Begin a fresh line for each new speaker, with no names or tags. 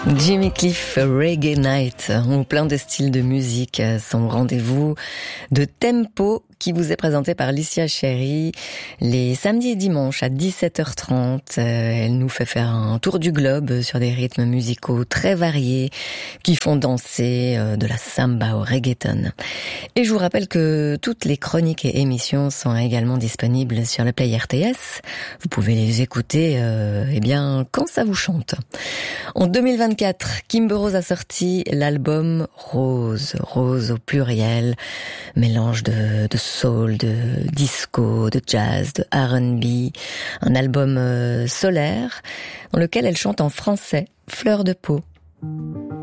Jimmy Cliff, Reggae Night, où plein de styles de musique sont rendez-vous de tempo qui vous est présenté par Licia Cherry les samedis et dimanches à 17h30. Elle nous fait faire un tour du globe sur des rythmes musicaux très variés qui font danser de la samba au reggaeton. Et je vous rappelle que toutes les chroniques et émissions sont également disponibles sur le Play RTS. Vous pouvez les écouter quand ça vous chante. En 2024, Kimber Rose a sorti l'album Rose au pluriel, mélange de soul, de disco, de jazz, de R&B, un album solaire dans lequel elle chante en français, Fleur de peau.